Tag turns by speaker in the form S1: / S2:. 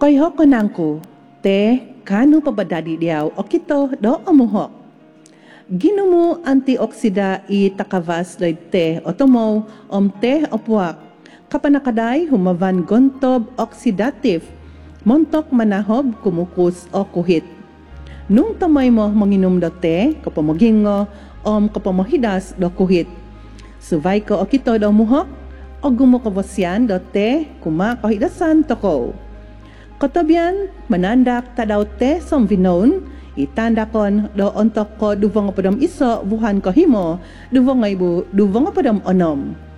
S1: Koyho konangku, te kanu pabadadi diaw o kito do amuhok. Ginumu antioksida I takavas doy te otomo te opuak. Kapanakaday humavan gontob oxidative, montok manahob kumukus o kuhit. Nung tamay mo manginom do te, kapamogingo kapamohidas do kuhit. Suvay ko o kito do muhok, o gumukabosyan do te kumakahidasan toko. Kotobian, manandak tadaw te som vinon, itandakon do ontok ko duvong padam iso, buhan ko himo, duvong nga padam onom.